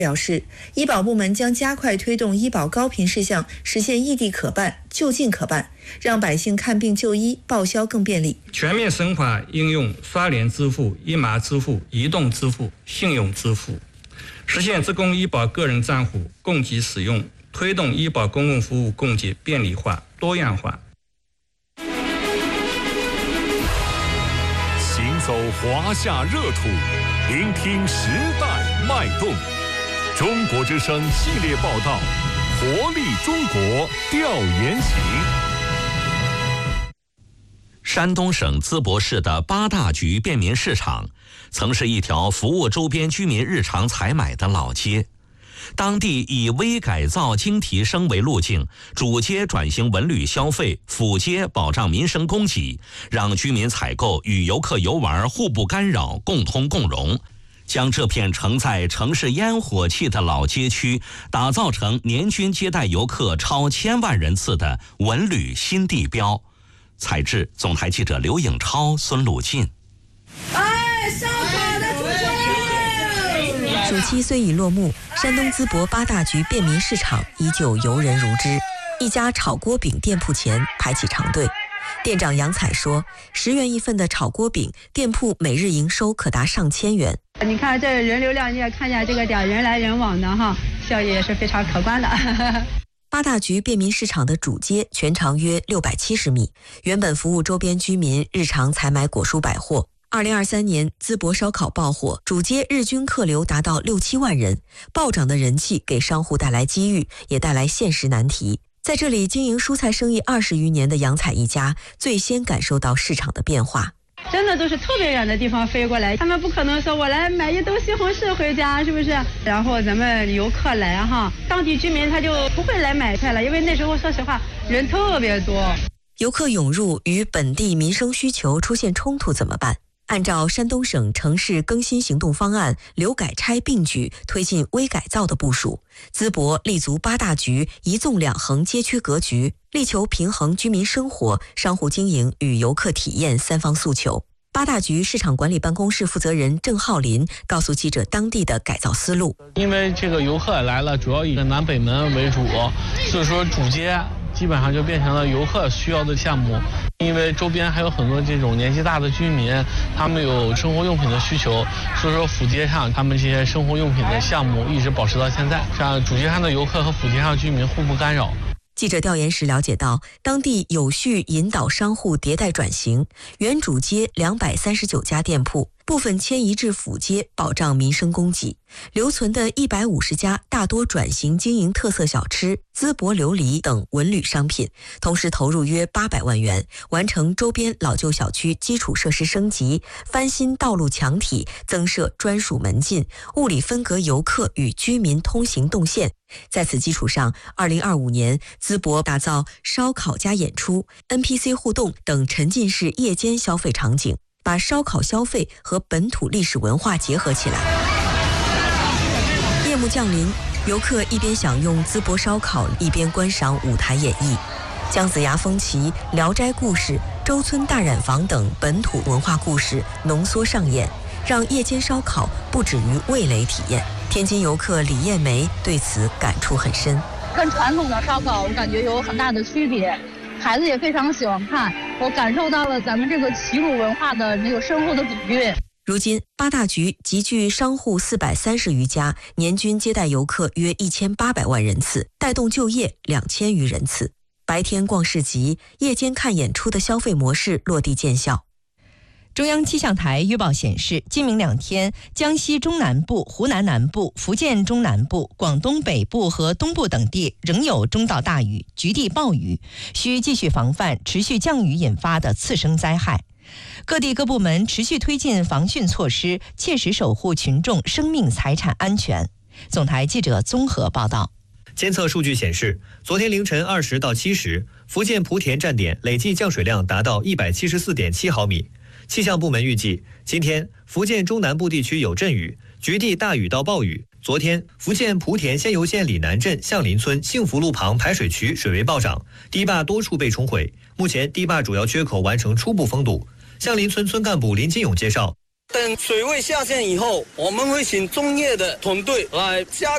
表示，医保部门将加快推动医保高频事项，实现异地可办、就近可办，让百姓看病就医、报销更便利。 全面深化应用刷脸支付、一码支付、移动支付、信用支付，实现职工医保个人账户供给使用，推动医保公共服务供给便利化、多样化。 行走华夏热土，聆听时代脉动。中国之声系列报道，活力中国调研行。 山东省淄博市的八大局便民市场，曾是一条服务周边居民日常采买的老街。当地以微改造经提升为路径，主街转型文旅消费，辅街保障民生供给，让居民采购与游客游玩互不干扰，共通共荣。将这片承载城市烟火气的老街区打造成年均接待游客超1000万人次的文旅新地标。采制总台记者刘颖超、孙鲁进。 烧烤的主角！ 暑期虽已落幕，山东淄博八大局便民市场依旧游人如织。一家炒锅饼店铺前排起长队。店长杨彩说，10元一份的炒锅饼，店铺每日营收可达上千元。 你看这人流量，你也看见这个点人来人往的哈，效益也是非常可观的。 八大局便民市场的主街全长约670米，原本服务周边居民日常采买果蔬百货。2023年，淄博烧烤爆火，主街日均客流达到6-7万人，暴涨的人气给商户带来机遇，也带来现实难题。在这里经营蔬菜生意20余年的杨彩一家，最先感受到市场的变化。 真的都是特别远的地方飞过来，他们不可能说我来买一兜西红柿回家，是不是？然后咱们游客来哈，当地居民他就不会来买菜了，因为那时候说实话人特别多。 游客涌入与本地民生需求出现冲突怎么办？按照山东省城市更新行动方案，留改拆并举推进微改造的部署，淄博立足八大局一纵两横街区格局，力求平衡居民生活、商户经营与游客体验三方诉求。八大局市场管理办公室负责人郑浩林告诉记者当地的改造思路。 因为这个游客来了，主要以南北门为主，所以说主街基本上就变成了游客需要的项目。因为周边还有很多这种年纪大的居民，他们有生活用品的需求，所以说辅街上他们这些生活用品的项目一直保持到现在，让主街上的游客和辅街上居民互不干扰。 记者调研时了解到，当地有序引导商户迭代转型，原主街239家店铺部分迁移至辅街，保障民生供给。留存的150家大多转型经营特色小吃、淄博琉璃等文旅商品，同时投入约800万元，完成周边老旧小区基础设施升级，翻新道路墙体，增设专属门禁，物理分隔游客与居民通行动线。在此基础上，2025年淄博打造烧烤加演出、NPC 互动等沉浸式夜间消费场景，把烧烤消费和本土历史文化结合起来。夜幕降临，游客一边享用淄博烧烤，一边观赏舞台演绎。姜子牙风旗、聊斋故事、周村大染坊等本土文化故事浓缩上演，让夜间烧烤不止于味蕾体验。天津游客李艳梅对此感触很深。 跟传统的烧烤我感觉有很大的区别，孩子也非常喜欢看，我感受到了咱们这个齐鲁文化的那个深厚的底蕴。 如今八大局集聚商户430余家，年均接待游客约1800万人次，带动就业2000余人次。白天逛市集，夜间看演出的消费模式落地见效。 中央气象台预报显示，今明2天，江西中南部、湖南南部、福建中南部、广东北部和东部等地仍有中到大雨，局地暴雨，需继续防范持续降雨引发的次生灾害。各地各部门持续推进防汛措施，切实守护群众生命财产安全。总台记者综合报道。 监测数据显示，昨天凌晨20到7时，福建莆田站点累计降水量达到174.7毫米。气象部门预计，今天福建中南部地区有阵雨，局地大雨到暴雨。昨天，福建莆田仙游县里南镇向林村幸福路旁排水渠水位暴涨，堤坝多处被冲毁。目前堤坝主要缺口完成初步封堵。向林村村干部林金勇介绍， 等水位下降以后，我们会请专业的团队来加